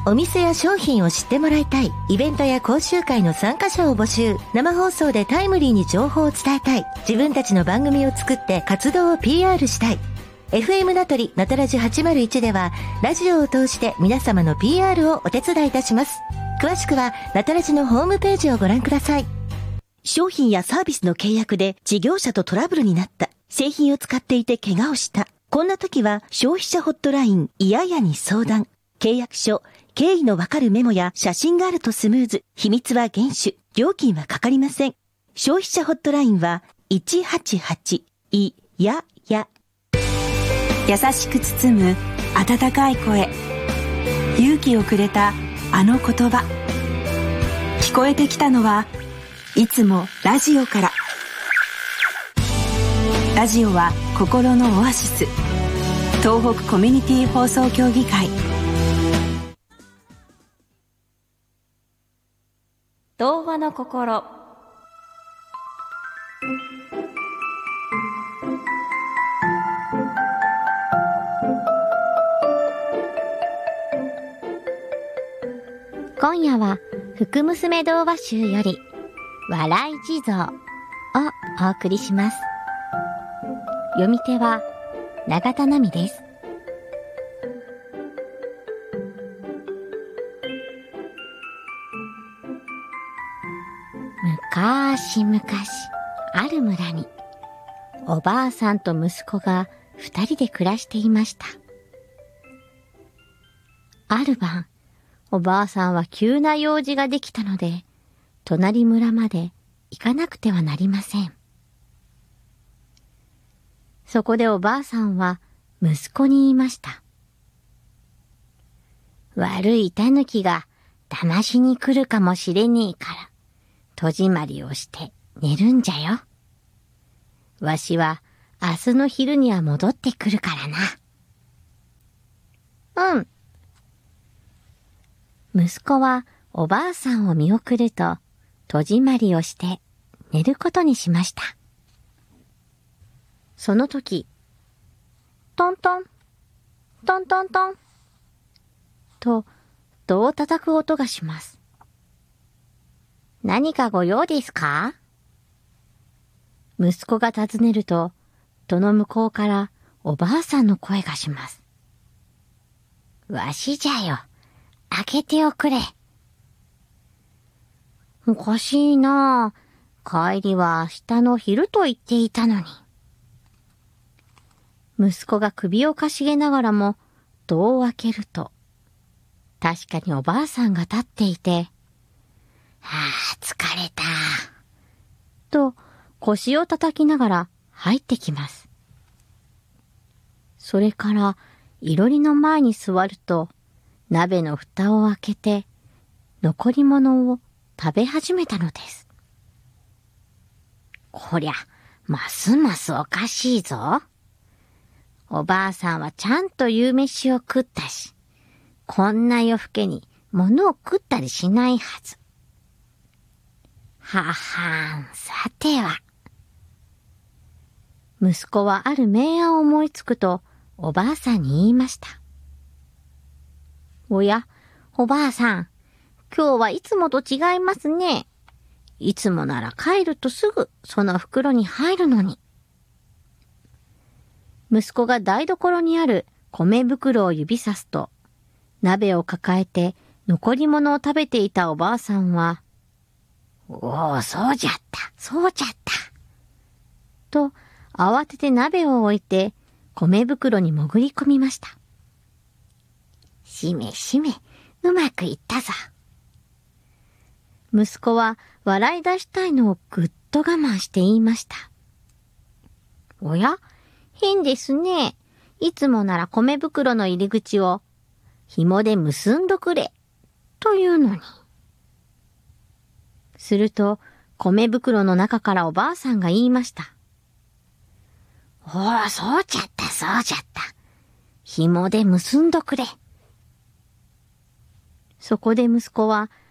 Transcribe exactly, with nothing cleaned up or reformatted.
お店や商品を知ってもらいたい。イベントや講習会の参加者を募集。生放送でタイムリーに情報を伝えたい。自分たちの番組を作って活動を ピーアール したい。エフエム ナトリナタラジはちまるいちではラジオを通して皆様の ピーアール をお手伝いいたします。詳しくはナタラジのホームページをご覧ください。 商品やサービスの契約で事業者とトラブルになった。製品を使っていて怪我をした。こんな時は消費者ホットラインいややに相談。契約書、経緯のわかるメモや写真があるとスムーズ。秘密は厳守。料金はかかりません。消費者ホットラインはいちはちはちいやや。 優しく包む温かい声。勇気をくれたあの言葉。聞こえてきたのはいつもラジオから。ラジオは心のオアシス。東北コミュニティ放送協議会。 童話の心。 今夜は福娘童話集より笑い地蔵をお送りします。読み手は永田奈美です。むかーしむかしある村におばあさんと息子が二人で暮らしていました。ある晩、おばあさんは急な用事ができたので、隣村まで行かなくてはなりません。そこでおばあさんは息子に言いました。悪い狸が騙しに来るかもしれねえから、戸締まりをして寝るんじゃよ。わしは明日の昼には戻ってくるからな。うん。息子はおばあさんを見送ると、戸締まりをして寝ることにしました。その時、トントン、トントントン、と戸を叩く音がします。何かご用ですか？息子が尋ねると、戸の向こうからおばあさんの声がします。わしじゃよ。開けておくれ。おかしいなあ。帰りは明日の昼と言っていたのに。息子が首をかしげながらも戸を開けると、確かにおばあさんが立っていて、はあ、疲れた。と腰を叩きながら入ってきます。それからいろりの前に座ると、鍋の蓋を開けて、残り物を食べ始めたのです。こりゃ、ますますおかしいぞ。おばあさんはちゃんと夕飯を食ったし、こんな夜更けに物を食ったりしないはず。ははん、さては。息子はある名案を思いつくと、おばあさんに言いました。おや、おばあさん、今日はいつもと違いますね。いつもなら帰るとすぐその袋に入るのに。息子が台所にある米袋を指さすと、鍋を抱えて残り物を食べていたおばあさんは、おお、そうじゃった、そうじゃった。と、慌てて鍋を置いて米袋に潜り込みました。しめしめ、うまくいったぞ。息子は笑い出したいのをぐっと我慢して言いました。おや、変ですね。いつもなら米袋の入り口を紐で結んどくれ、というのに。すると、米袋の中からおばあさんが言いました。おお、そうじゃった、そうじゃった。紐で結んどくれ。そこで息子は